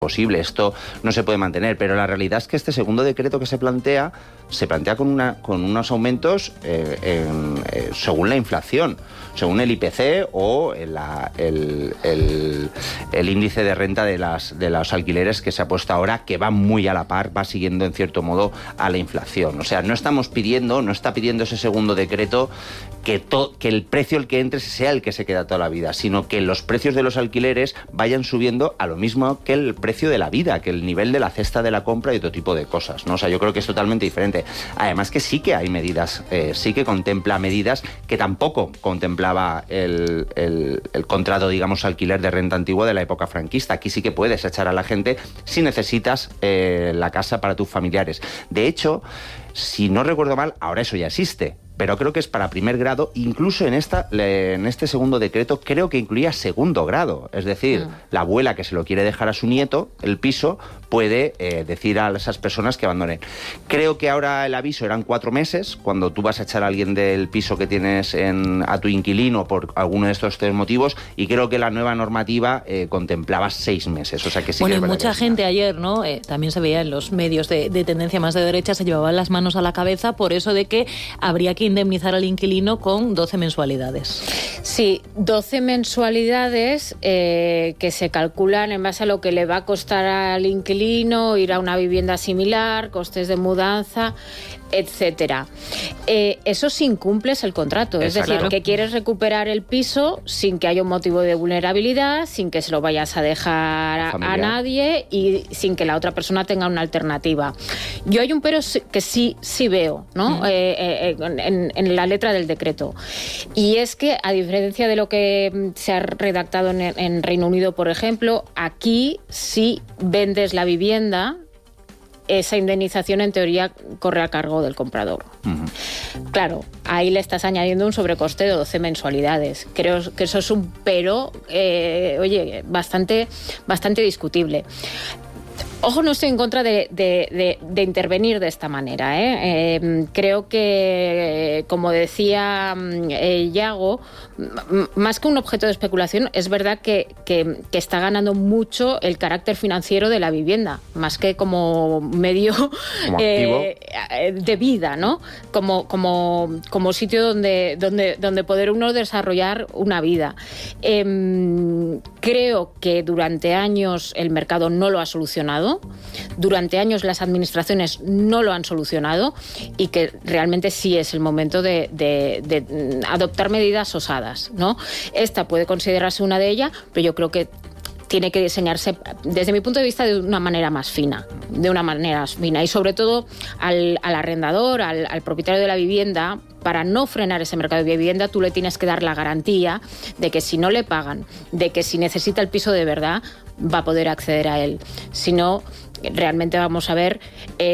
posible, esto no se puede mantener, pero la realidad es que este segundo decreto que se plantea con unos aumentos según la inflación, según el IPC o el índice de renta de los alquileres que se ha puesto ahora, que va muy a la par, va siguiendo en cierto modo a la inflación. O sea, no está pidiendo ese segundo decreto que el precio el que entre sea el que se queda toda la vida, sino que los precios de los alquileres vayan subiendo a lo mismo que el precio de la vida, que el nivel de la cesta de la compra y otro tipo de cosas, ¿no? O sea, yo creo que es totalmente diferente. Además que sí que hay medidas, sí que contempla medidas que tampoco contemplaba el contrato, digamos, alquiler de renta antigua de la época franquista. Aquí sí que puedes echar a la gente si necesitas la casa para tus familiares. De hecho, si no recuerdo mal, ahora eso ya existe, pero creo que es para primer grado. Incluso en este segundo decreto creo que incluía segundo grado, es decir, la abuela que se lo quiere dejar a su nieto, el piso, puede decir a esas personas que abandonen. Creo que ahora el aviso eran 4 meses, cuando tú vas a echar a alguien del piso que tienes a tu inquilino por alguno de estos 3 motivos, y creo que la nueva normativa contemplaba 6 meses, o sea que sí. Bueno, que y mucha gente ayer, ¿no? También se veía en los medios de tendencia más de derecha, se llevaban las manos a la cabeza por eso de que habría que indemnizar al inquilino con 12 mensualidades. Sí, 12 mensualidades que se calculan en base a lo que le va a costar al inquilino ir a una vivienda similar, costes de mudanza, etcétera. Eso si incumples el contrato, es decir, que quieres recuperar el piso sin que haya un motivo de vulnerabilidad, sin que se lo vayas a dejar a nadie y sin que la otra persona tenga una alternativa. Yo hay un pero que sí veo, ¿no? En la letra del decreto, y es que a diferencia de lo que se ha redactado en Reino Unido, por ejemplo, aquí si vendes la vivienda, esa indemnización en teoría corre a cargo del comprador. Claro, ahí le estás añadiendo un sobrecoste de 12 mensualidades. Creo que eso es un pero, bastante discutible. Ojo, no estoy en contra de intervenir de esta manera, ¿eh? Creo que, como decía Yago, más que un objeto de especulación, es verdad que está ganando mucho el carácter financiero de la vivienda, más que como medio de vida, ¿no? Como sitio donde poder uno desarrollar una vida. Creo que durante años el mercado no lo ha solucionado. Durante años las administraciones no lo han solucionado y que realmente sí es el momento de adoptar medidas osadas, ¿no? Esta puede considerarse una de ellas, pero yo creo que tiene que diseñarse, desde mi punto de vista, de una manera más fina. Y sobre todo al arrendador, al propietario de la vivienda, para no frenar ese mercado de vivienda, tú le tienes que dar la garantía de que si no le pagan, de que si necesita el piso de verdad, va a poder acceder a él. Si no, realmente vamos a ver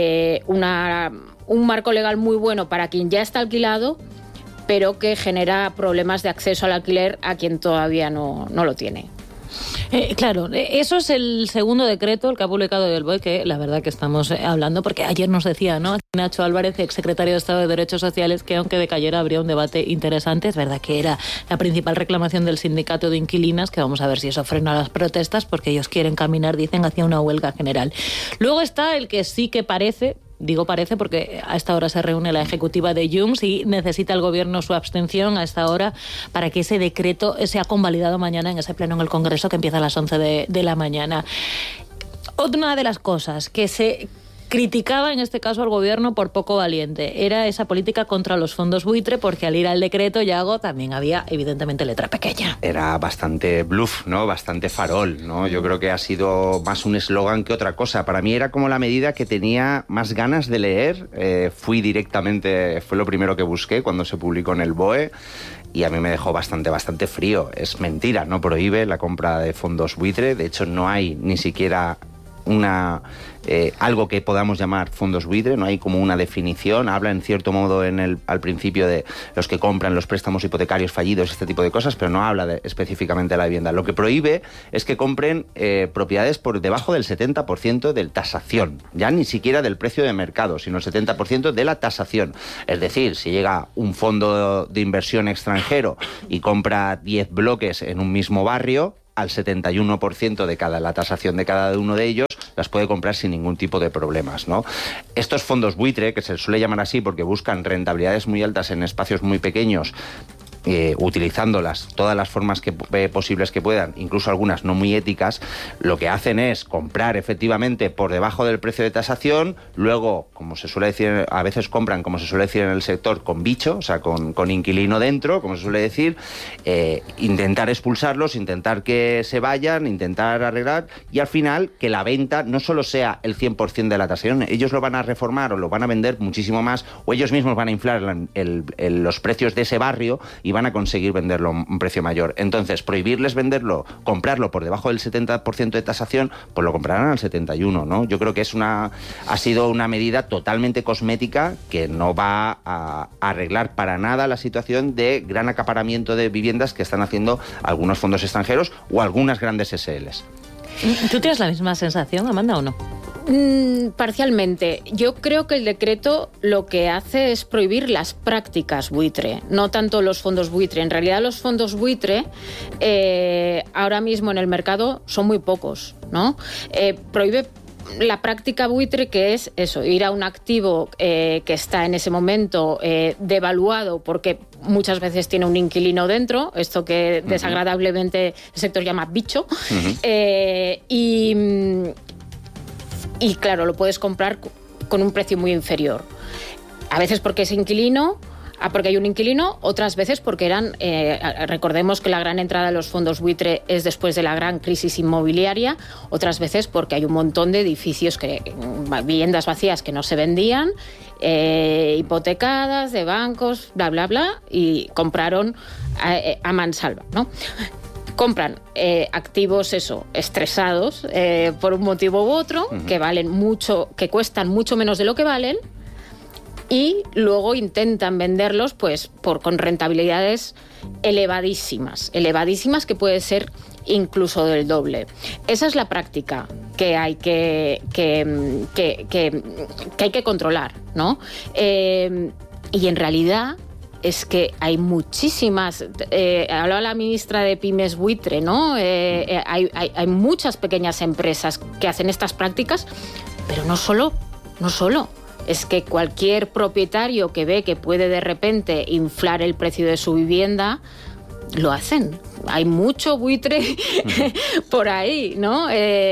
un marco legal muy bueno para quien ya está alquilado, pero que genera problemas de acceso al alquiler a quien todavía no lo tiene. Claro, eso es el segundo decreto, el que ha publicado el BOE, que la verdad que estamos hablando, porque ayer nos decía, ¿no?, Nacho Álvarez, exsecretario de Estado de Derechos Sociales, que aunque decayera habría un debate interesante. Es verdad que era la principal reclamación del sindicato de inquilinas, que vamos a ver si eso frena las protestas, porque ellos quieren caminar, dicen, hacia una huelga general. Luego está el que sí que parece... Digo parece porque a esta hora se reúne la ejecutiva de Junts y necesita el gobierno su abstención a esta hora para que ese decreto sea convalidado mañana en ese pleno en el Congreso que empieza a las 11 de la mañana. Otra de las cosas que se criticaba en este caso al gobierno por poco valiente era esa política contra los fondos buitre, porque al ir al decreto, Yago, también había evidentemente letra pequeña. Era bastante bluff, ¿no? Bastante farol, ¿no? Yo creo que ha sido más un eslogan que otra cosa. Para mí era como la medida que tenía más ganas de leer. Fue lo primero que busqué cuando se publicó en el BOE. Y a mí me dejó bastante frío. Es mentira, no prohíbe la compra de fondos buitre. De hecho, no hay ni siquiera algo que podamos llamar fondos buitre, no hay como una definición. Habla en cierto modo al principio de los que compran los préstamos hipotecarios fallidos, este tipo de cosas, pero no habla específicamente de la vivienda. Lo que prohíbe es que compren propiedades por debajo del 70% de tasación, ya ni siquiera del precio de mercado, sino el 70% de la tasación. Es decir, si llega un fondo de inversión extranjero y compra 10 bloques en un mismo barrio, al 71% de la tasación de cada uno de ellos, las puede comprar sin ningún tipo de problemas, ¿no? Estos fondos buitre, que se suele llamar así porque buscan rentabilidades muy altas en espacios muy pequeños, utilizando todas las formas posibles que puedan, incluso algunas no muy éticas, lo que hacen es comprar efectivamente por debajo del precio de tasación, luego, como se suele decir, a veces compran, como se suele decir en el sector, con bicho, o sea, con inquilino dentro, como se suele decir, intentar expulsarlos, intentar que se vayan, intentar arreglar, y al final que la venta no solo sea el 100% de la tasación, ellos lo van a reformar o lo van a vender muchísimo más, o ellos mismos van a inflar los precios de ese barrio y van a conseguir venderlo a un precio mayor. Entonces, prohibirles venderlo, comprarlo por debajo del 70% de tasación, pues lo comprarán al 71%, ¿no? Yo creo que ha sido una medida totalmente cosmética que no va a arreglar para nada la situación de gran acaparamiento de viviendas que están haciendo algunos fondos extranjeros o algunas grandes SLs. ¿Tú tienes la misma sensación, Amanda, o no? Parcialmente. Yo creo que el decreto lo que hace es prohibir las prácticas buitre, no tanto los fondos buitre. En realidad los fondos buitre ahora mismo en el mercado son muy pocos, ¿no? Prohíbe la práctica buitre, que es eso, ir a un activo que está en ese momento devaluado porque muchas veces tiene un inquilino dentro, esto que desagradablemente el sector llama bicho, y claro, lo puedes comprar con un precio muy inferior. A veces porque es inquilino, porque hay un inquilino, otras veces porque recordemos que la gran entrada de los fondos buitre es después de la gran crisis inmobiliaria, otras veces porque hay un montón de edificios, viviendas vacías que no se vendían, hipotecadas, de bancos, bla, bla, bla, y compraron a mansalva, ¿no? Compran activos estresados por un motivo u otro, que valen mucho, que cuestan mucho menos de lo que valen, y luego intentan venderlos pues con rentabilidades elevadísimas que puede ser incluso del doble. Esa es la práctica que hay que hay que controlar, ¿no? Y en realidad es que hay muchísimas, hablaba la ministra de Pymes buitre, ¿no? Hay muchas pequeñas empresas que hacen estas prácticas, pero no solo. Es que cualquier propietario que ve que puede de repente inflar el precio de su vivienda, lo hacen. Hay mucho buitre por ahí, ¿no?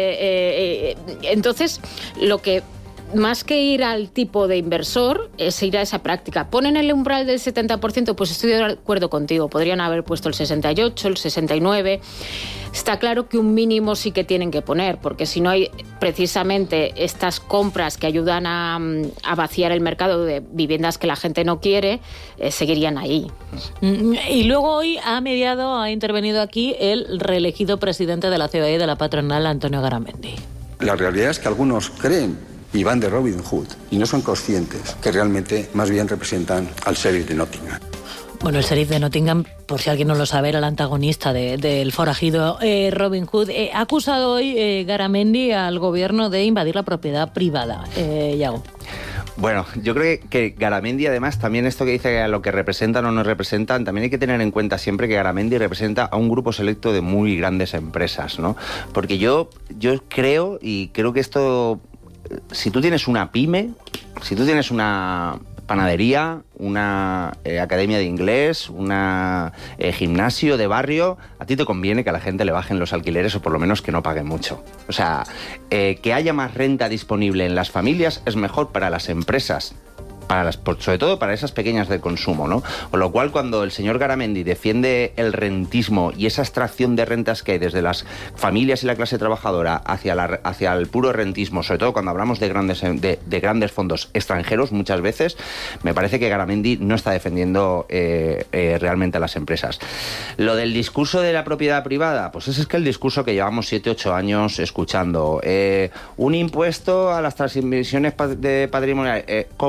Entonces, lo que más que ir al tipo de inversor es ir a esa práctica. ¿Ponen el umbral del 70%? Pues estoy de acuerdo contigo. Podrían haber puesto el 68, el 69. Está claro que un mínimo sí que tienen que poner, porque si no hay precisamente estas compras que ayudan a vaciar el mercado de viviendas que la gente no quiere, seguirían ahí. Y luego hoy ha intervenido aquí el reelegido presidente de la COE de la patronal, Antonio Garamendi. La realidad es que algunos creen y van de Robin Hood y no son conscientes que realmente más bien representan al sheriff de Nottingham. Bueno, el sheriff de Nottingham, por si alguien no lo sabe, era el antagonista del forajido Robin Hood. Ha acusado hoy Garamendi al gobierno de invadir la propiedad privada. Iago. Bueno, yo creo que Garamendi, además, también esto que dice a lo que representan o no representan, también hay que tener en cuenta siempre que Garamendi representa a un grupo selecto de muy grandes empresas, ¿no? Porque yo creo que esto, si tú tienes una pyme, si tú tienes una panadería, una academia de inglés, una gimnasio de barrio, a ti te conviene que a la gente le bajen los alquileres o por lo menos que no pague mucho. O sea, que haya más renta disponible en las familias es mejor para las empresas, sobre todo para esas pequeñas de consumo, ¿no? Con lo cual, cuando el señor Garamendi defiende el rentismo y esa extracción de rentas que hay desde las familias y la clase trabajadora hacia el puro rentismo, sobre todo cuando hablamos de grandes fondos extranjeros, muchas veces, me parece que Garamendi no está defendiendo realmente a las empresas. Lo del discurso de la propiedad privada, pues ese es que el discurso que llevamos 7-8 años escuchando. Un impuesto a las transmisiones patrimoniales, comunista,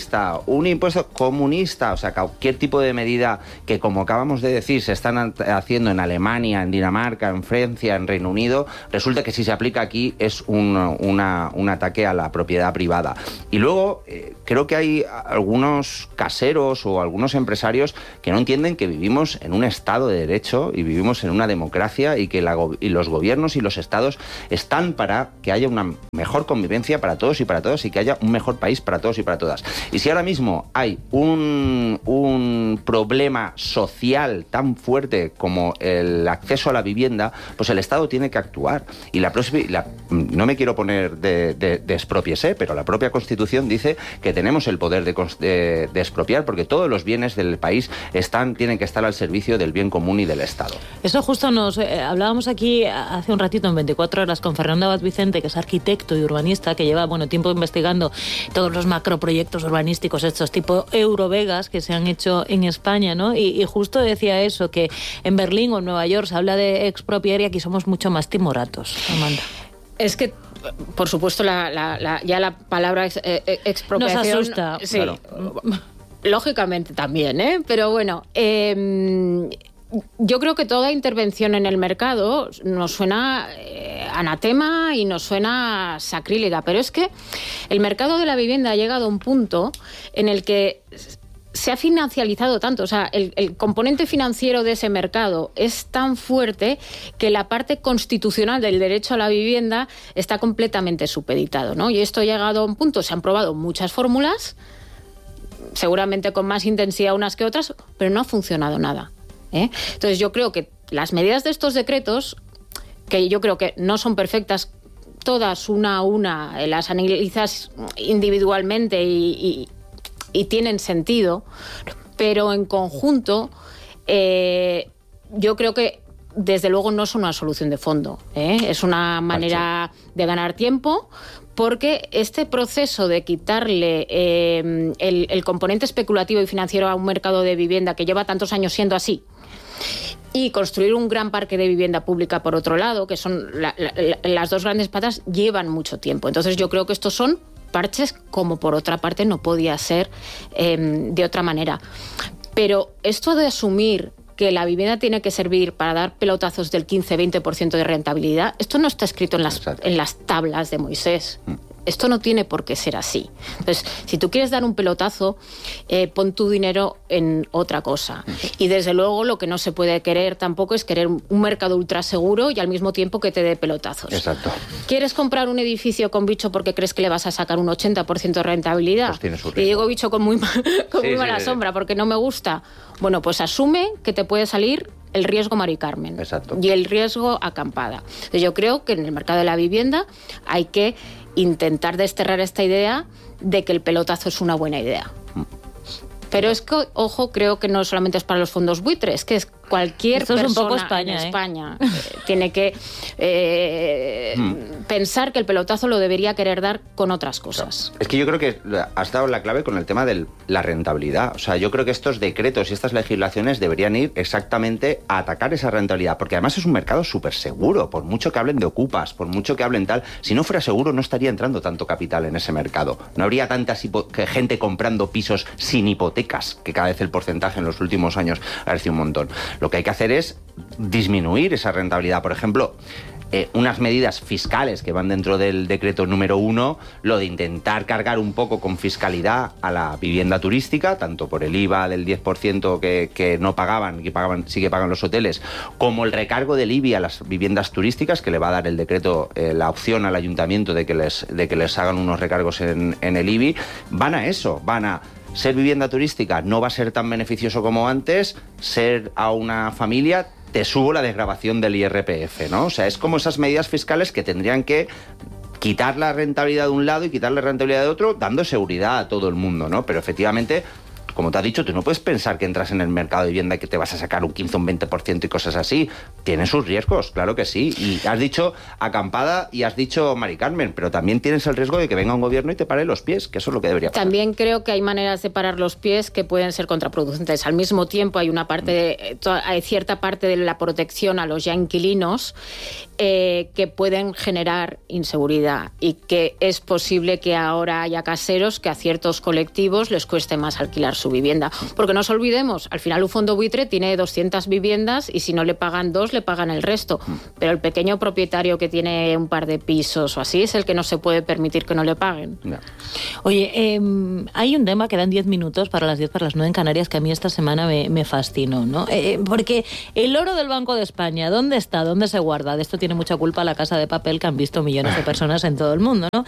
socialista, un impuesto comunista, o sea, cualquier tipo de medida que, como acabamos de decir, se están haciendo en Alemania, en Dinamarca, en Francia, en Reino Unido, resulta que si se aplica aquí es un ataque a la propiedad privada. Y luego creo que hay algunos caseros o algunos empresarios que no entienden que vivimos en un Estado de Derecho y vivimos en una democracia y que los gobiernos y los estados están para que haya una mejor convivencia para todos y para todas y que haya un mejor país para todos y para todas. Y si ahora mismo hay un problema social tan fuerte como el acceso a la vivienda, pues el Estado tiene que actuar. Y no me quiero poner de expropiese, pero la propia Constitución dice que tenemos el poder de expropiar porque todos los bienes del país tienen que estar al servicio del bien común y del Estado. Eso justo nos hablábamos aquí hace un ratito en 24 horas con Fernando Abad Vicente, que es arquitecto y urbanista, que lleva tiempo investigando todos los macroproyectos urbanísticos estos tipo Eurovegas que se han hecho en España, ¿no? Y justo decía eso, que en Berlín o en Nueva York se habla de expropiar y aquí somos mucho más timoratos, Amanda. Es que, por supuesto, ya la palabra expropiación... Nos asusta. Sí, claro. Lógicamente también, ¿eh? Pero bueno, yo creo que toda intervención en el mercado nos suena anatema y nos suena sacrílega, pero es que el mercado de la vivienda ha llegado a un punto en el que se ha financializado tanto, o sea, el componente financiero de ese mercado es tan fuerte que la parte constitucional del derecho a la vivienda está completamente supeditado, ¿no? Y esto ha llegado a un punto, se han probado muchas fórmulas, seguramente con más intensidad unas que otras, pero no ha funcionado nada, ¿eh? Entonces yo creo que las medidas de estos decretos, que yo creo que no son perfectas todas una a una, las analizas individualmente y tienen sentido, pero en conjunto yo creo que desde luego no son una solución de fondo, ¿eh? Es una manera de ganar tiempo, porque este proceso de quitarle el componente especulativo y financiero a un mercado de vivienda que lleva tantos años siendo así, y construir un gran parque de vivienda pública por otro lado, que son las dos grandes patas, llevan mucho tiempo. Entonces yo creo que estos son parches como por otra parte no podía ser de otra manera. Pero esto de asumir que la vivienda tiene que servir para dar pelotazos del 15-20% de rentabilidad, esto no está escrito en las tablas de Moisés. Esto no tiene por qué ser así. Entonces, si tú quieres dar un pelotazo, pon tu dinero en otra cosa. Y desde luego lo que no se puede querer tampoco es querer un mercado ultra seguro y al mismo tiempo que te dé pelotazos. Exacto. ¿Quieres comprar un edificio con bicho porque crees que le vas a sacar un 80% de rentabilidad? Pues tiene su riesgo. Y digo bicho con muy mala sombra porque no me gusta. Bueno, pues asume que te puede salir el riesgo Mari Carmen. Exacto. Y el riesgo acampada. Entonces yo creo que en el mercado de la vivienda hay que intentar desterrar esta idea de que el pelotazo es una buena idea. Pero es que, ojo, creo que no solamente es para los fondos buitres, que es cualquier persona un poco España, en España tiene que pensar que el pelotazo lo debería querer dar con otras cosas. Es que yo creo que has dado la clave con el tema de la rentabilidad. O sea, yo creo que estos decretos y estas legislaciones deberían ir exactamente a atacar esa rentabilidad, porque además es un mercado súper seguro, por mucho que hablen de ocupas, por mucho que hablen tal, si no fuera seguro no estaría entrando tanto capital en ese mercado. No habría tanta gente comprando pisos sin hipotecas, que cada vez el porcentaje en los últimos años ha crecido un montón. Lo que hay que hacer es disminuir esa rentabilidad. Por ejemplo, unas medidas fiscales que van dentro del decreto número 1, lo de intentar cargar un poco con fiscalidad a la vivienda turística, tanto por el IVA del 10% que no pagaban, sí que pagan los hoteles, como el recargo del IBI a las viviendas turísticas, que le va a dar el decreto la opción al ayuntamiento de que les hagan unos recargos en el IBI. Van a eso, van a ser vivienda turística, no va a ser tan beneficioso como antes, ser a una familia, te subo la desgravación del IRPF, ¿no? O sea, es como esas medidas fiscales que tendrían que quitar la rentabilidad de un lado y quitar la rentabilidad de otro, dando seguridad a todo el mundo, ¿no? Pero efectivamente, como te has dicho, tú no puedes pensar que entras en el mercado de vivienda y que te vas a sacar un 15 o un 20% y cosas así. Tiene sus riesgos, claro que sí. Y has dicho acampada y has dicho Mari Carmen, pero también tienes el riesgo de que venga un gobierno y te pare los pies, que eso es lo que debería pasar. También creo que hay maneras de parar los pies que pueden ser contraproducentes. Al mismo tiempo hay hay cierta parte de la protección a los ya inquilinos que pueden generar inseguridad y que es posible que ahora haya caseros que a ciertos colectivos les cueste más alquilar su vivienda. Porque no nos olvidemos, al final un fondo buitre tiene 200 viviendas y si no le pagan 2, le pagan el resto. Pero el pequeño propietario que tiene un par de pisos o así es el que no se puede permitir que no le paguen. No. Oye, hay un tema, quedan 10 minutos para las 10, para las 9 en Canarias, que a mí esta semana me fascinó, ¿no? Porque el oro del Banco de España, ¿dónde está? ¿Dónde se guarda? De esto tiene mucha culpa la Casa de Papel, que han visto millones de personas en todo el mundo, ¿no?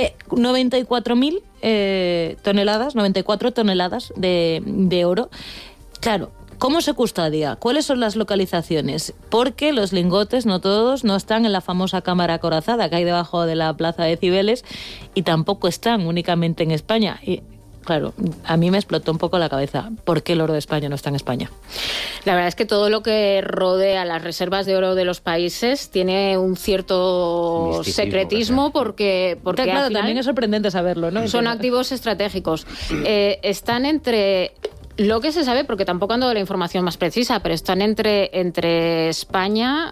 94.000 toneladas, 94 toneladas de oro. Claro, ¿cómo se custodia? ¿Cuáles son las localizaciones? Porque los lingotes, no todos, no están en la famosa cámara acorazada que hay debajo de la Plaza de Cibeles y tampoco están únicamente en España. Y claro, a mí me explotó un poco la cabeza. ¿Por qué el oro de España no está en España? La verdad es que todo lo que rodea las reservas de oro de los países tiene un cierto secretismo porque claro, al final también es sorprendente saberlo, ¿no? Son activos estratégicos. Están entre... Lo que se sabe, porque tampoco ando de la información más precisa, pero están entre España,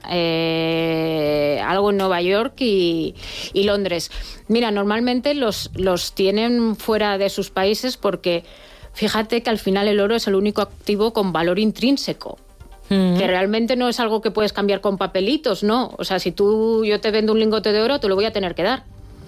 algo en Nueva York y Londres. Mira, normalmente los tienen fuera de sus países porque fíjate que al final el oro es el único activo con valor intrínseco. Que realmente no es algo que puedes cambiar con papelitos, ¿no? O sea, si yo te vendo un lingote de oro, te lo voy a tener que dar.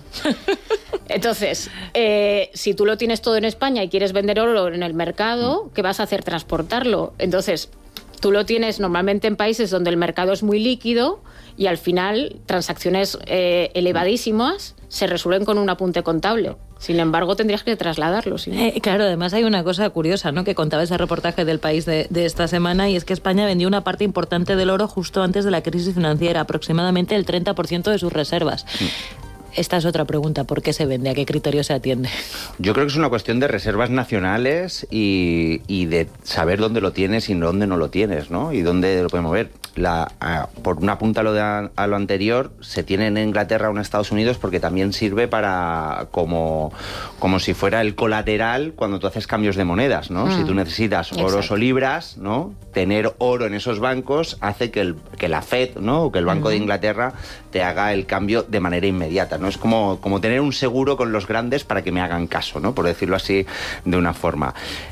Entonces, si tú lo tienes todo en España y quieres vender oro en el mercado, ¿qué vas a hacer? Transportarlo. Entonces, tú lo tienes normalmente en países donde el mercado es muy líquido y al final transacciones elevadísimas se resuelven con un apunte contable. Sin embargo, tendrías que trasladarlo. ¿Sí? Claro, además hay una cosa curiosa, ¿no?, que contaba ese reportaje del País de esta semana, y es que España vendió una parte importante del oro justo antes de la crisis financiera, aproximadamente el 30% de sus reservas. Esta es otra pregunta, ¿por qué se vende? ¿A qué criterio se atiende? Yo creo que es una cuestión de reservas nacionales y de saber dónde lo tienes y dónde no lo tienes, ¿no? Y dónde lo puedes mover. Por una punta a lo anterior, se tiene en Inglaterra o en Estados Unidos porque también sirve para como si fuera el colateral cuando tú haces cambios de monedas, ¿no? Si tú necesitas oros o libras, ¿no? Tener oro en esos bancos hace que la Fed, ¿no?, o que el Banco de Inglaterra te haga el cambio de manera inmediata, ¿no? Es como tener un seguro con los grandes para que me hagan caso, ¿no?, por decirlo así de una forma.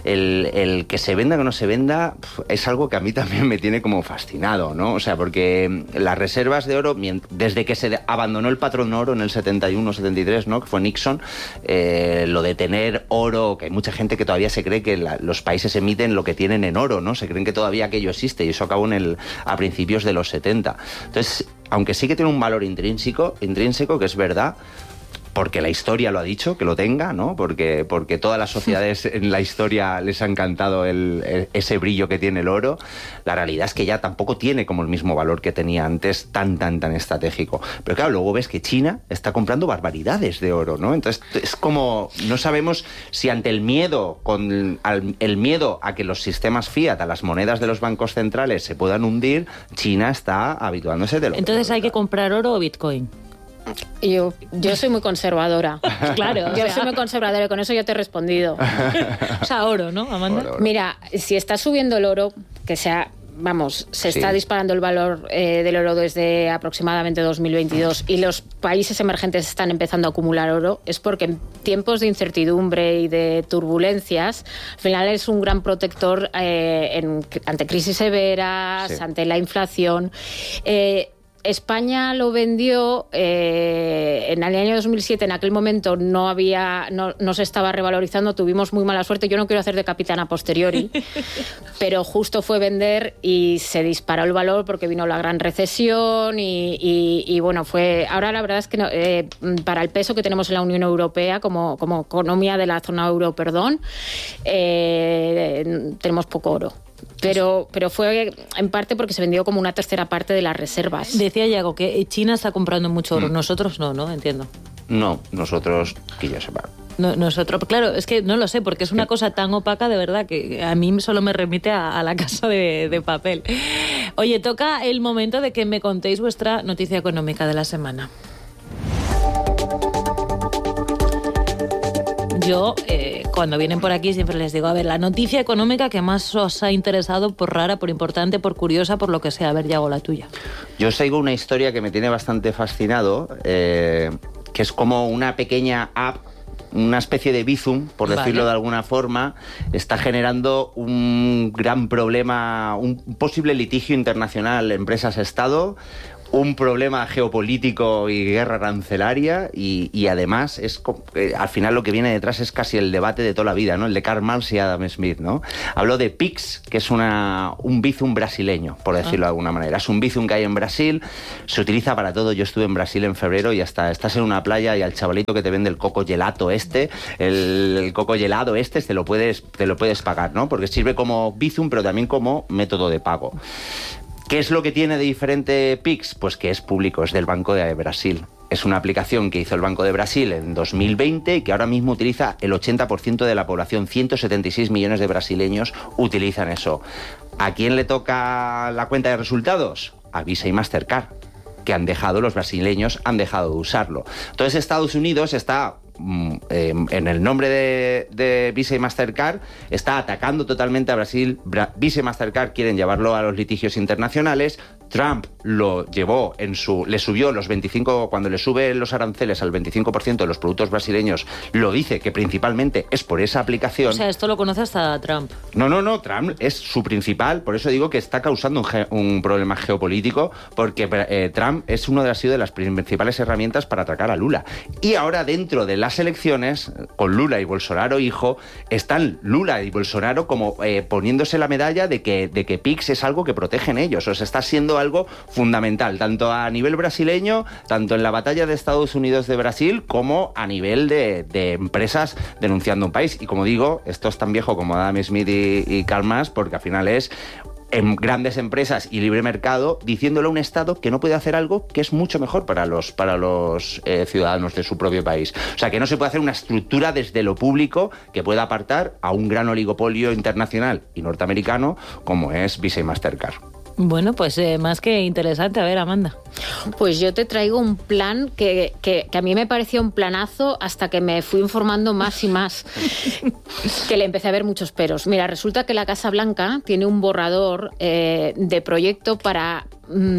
El que se venda o no se venda es algo que a mí también me tiene como fascinado, ¿no? O sea, porque las reservas de oro, desde que se abandonó el patrón oro en el 71-73, ¿no?, que fue Nixon, lo de tener oro, que hay mucha gente que todavía se cree que los países emiten lo que tienen en oro, ¿no? Se creen que todavía aquello existe, y eso acabó a principios de los 70. Entonces, aunque sí que tiene un valor intrínseco, que es verdad, porque la historia lo ha dicho, que lo tenga, ¿no? Porque todas las sociedades en la historia les ha encantado ese brillo que tiene el oro. La realidad es que ya tampoco tiene como el mismo valor que tenía antes, tan estratégico. Pero claro, luego ves que China está comprando barbaridades de oro, ¿no? Entonces es como, no sabemos si ante el miedo, el miedo a que los sistemas fiat, a las monedas de los bancos centrales se puedan hundir, China está habituándose de lo. Entonces hay que comprar oro o Bitcoin. Yo soy muy conservadora. Claro. Yo soy muy conservadora y con eso ya te he respondido. O sea, oro, ¿no, Amanda? Oro. Mira, si está subiendo el oro, se está disparando el valor del oro desde aproximadamente 2022 y los países emergentes están empezando a acumular oro, es porque en tiempos de incertidumbre y de turbulencias, al final es un gran protector ante crisis severas, ante la inflación. España lo vendió en el año 2007, en aquel momento no se estaba revalorizando, tuvimos muy mala suerte. Yo no quiero hacer de capitana a posteriori, pero justo fue vender y se disparó el valor porque vino la gran recesión y bueno, ahora la verdad es que para el peso que tenemos en la Unión Europea como economía de la zona euro, tenemos poco oro. Pero fue en parte porque se vendió como una tercera parte de las reservas. Decía Yago que China está comprando mucho oro, nosotros no, entiendo. No, nosotros, que yo sepa, Nosotros, claro, es que no lo sé, porque es una cosa tan opaca, de verdad, que a mí solo me remite a La Casa de Papel. Oye, toca el momento de que me contéis vuestra noticia económica de la semana. Yo, cuando vienen por aquí, siempre les digo, a ver, la noticia económica que más os ha interesado, por rara, por importante, por curiosa, por lo que sea. A ver, Yago, la tuya. Yo os traigo una historia que me tiene bastante fascinado, que es como una pequeña app, una especie de Bizum, por decirlo de alguna forma, está generando un gran problema, un posible litigio internacional empresas-Estado, un problema geopolítico y guerra arancelaria y además es al final lo que viene detrás es casi el debate de toda la vida, ¿no? El de Karl Marx y Adam Smith, ¿no? Hablo de Pix, que es un Bizum brasileño, por decirlo de alguna manera. Es un Bizum que hay en Brasil, se utiliza para todo. Yo estuve en Brasil en febrero y hasta estás en una playa y al chavalito que te vende el coco gelato el coco helado te lo puedes pagar, ¿no? Porque sirve como Bizum, pero también como método de pago. ¿Qué es lo que tiene de diferente Pix? Pues que es público, es del Banco de Brasil. Es una aplicación que hizo el Banco de Brasil en 2020 y que ahora mismo utiliza el 80% de la población. 176 millones de brasileños utilizan eso. ¿A quién le toca la cuenta de resultados? A Visa y Mastercard, que los brasileños han dejado de usarlo. Entonces Estados Unidos está en el nombre de Visa y Mastercard, está atacando totalmente a Brasil. Visa y Mastercard quieren llevarlo a los litigios internacionales. Trump le subió los 25, cuando le sube los aranceles al 25% de los productos brasileños, lo dice que principalmente es por esa aplicación. O sea, esto lo conoce hasta Trump. No, Trump es su principal, por eso digo que está causando un problema geopolítico, porque Trump es ha sido de las principales herramientas para atacar a Lula. Y ahora dentro de las elecciones, con Lula y Bolsonaro hijo, están Lula y Bolsonaro como poniéndose la medalla de que Pix es algo que protegen ellos. O sea, está siendo algo fundamental, tanto a nivel brasileño, tanto en la batalla de Estados Unidos de Brasil, como a nivel de empresas denunciando un país. Y como digo, esto es tan viejo como Adam Smith y Karl Marx, porque al final es en grandes empresas y libre mercado diciéndole a un Estado que no puede hacer algo que es mucho mejor para los ciudadanos de su propio país. O sea, que no se puede hacer una estructura desde lo público que pueda apartar a un gran oligopolio internacional y norteamericano como es Visa y Mastercard. Bueno, pues más que interesante. A ver, Amanda. Pues yo te traigo un plan que a mí me pareció un planazo hasta que me fui informando más y más, que le empecé a ver muchos peros. Mira, resulta que la Casa Blanca tiene un borrador de proyecto para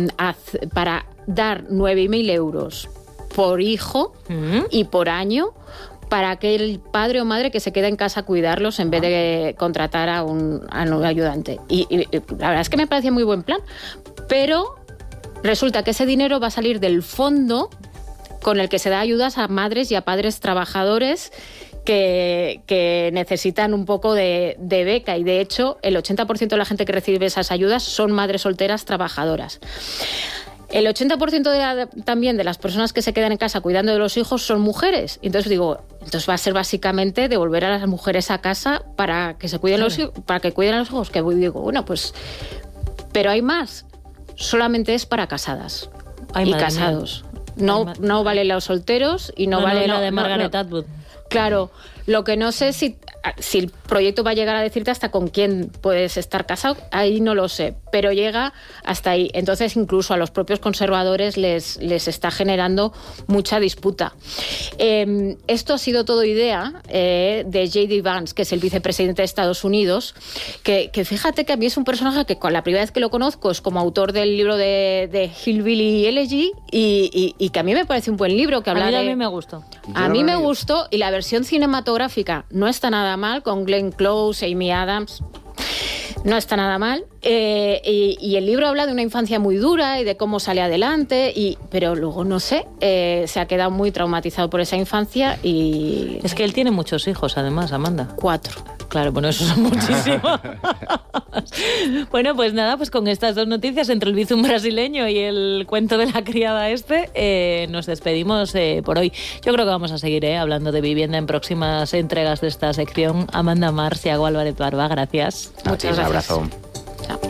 dar 9.000 euros por hijo y por año para aquel padre o madre que se queda en casa a cuidarlos en vez de contratar a un ayudante. Y la verdad es que me parecía muy buen plan, pero resulta que ese dinero va a salir del fondo con el que se da ayudas a madres y a padres trabajadores que necesitan un poco de beca, y de hecho el 80% de la gente que recibe esas ayudas son madres solteras trabajadoras. El 80% también de las personas que se quedan en casa cuidando de los hijos son mujeres. Entonces va a ser básicamente devolver a las mujeres a casa para que se cuiden para que cuiden a los hijos. Que digo, bueno, pues, pero hay más. Solamente es para casadas y casados. No valen los solteros y no vale la de Margaret Atwood. Claro, lo que no sé si el proyecto va a llegar a decirte hasta con quién puedes estar casado, ahí no lo sé, pero llega hasta ahí. Entonces incluso a los propios conservadores les está generando mucha disputa. Esto ha sido todo idea de J.D. Vance, que es el vicepresidente de Estados Unidos, que fíjate que a mí es un personaje que con la primera vez que lo conozco es como autor del libro de Hillbilly Elegy y que a mí me parece un buen libro que habla a mí me gustó. A mí me gustó, y la versión cinematográfica no está nada mal, con Glenn Close, Amy Adams. No está nada mal. Y el libro habla de una infancia muy dura y de cómo sale adelante, pero luego, no sé, se ha quedado muy traumatizado por esa infancia y... Es que él tiene muchos hijos, además, Amanda. 4. Claro, bueno, eso son muchísimos. Bueno, pues nada, pues con estas dos noticias, entre el Bizum brasileño y el cuento de la criada nos despedimos por hoy. Yo creo que vamos a seguir hablando de vivienda en próximas entregas de esta sección. Amanda Marx y Yago Álvarez Barba, gracias. Muchas gracias. Un abrazo.